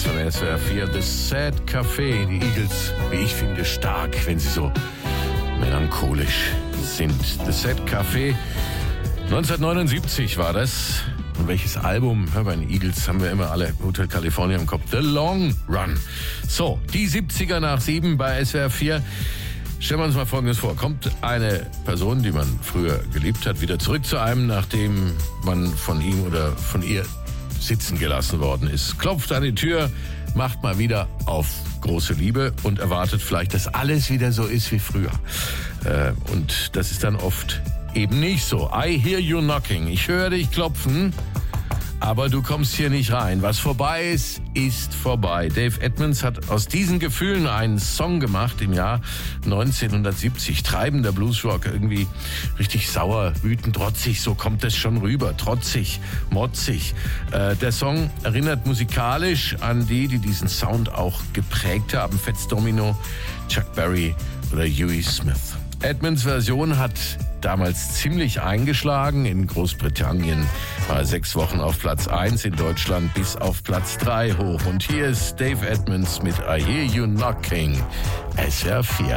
von SWR 4. The Sad Café. Die Eagles, wie ich finde, stark, wenn sie so melancholisch sind. The Sad Café. 1979 war das. Und welches Album? Hör, bei den Eagles haben wir immer alle Hotel California im Kopf. The Long Run. So, die 70er nach 7 bei SWR 4. Stellen wir uns mal Folgendes vor. Kommt eine Person, die man früher geliebt hat, wieder zurück zu einem, nachdem man von ihm oder von ihr sitzen gelassen worden ist. Klopft an die Tür, macht mal wieder auf große Liebe und erwartet vielleicht, dass alles wieder so ist wie früher. Und das ist dann oft eben nicht so. I hear you knocking. Ich höre dich klopfen, aber du kommst hier nicht rein. Was vorbei ist, ist vorbei. Dave Edmunds hat aus diesen Gefühlen einen Song gemacht im Jahr 1970. Treibender Bluesrock, irgendwie richtig sauer, wütend, trotzig, so kommt es schon rüber. Trotzig, motzig. Der Song erinnert musikalisch an die diesen Sound auch geprägt haben. Fats Domino, Chuck Berry oder Huey Smith. Edmunds Version hat damals ziemlich eingeschlagen. In Großbritannien war 6 Wochen auf Platz 1, in Deutschland bis auf Platz 3 hoch. Und hier ist Dave Edmunds mit I Hear You Knocking, SWR 4.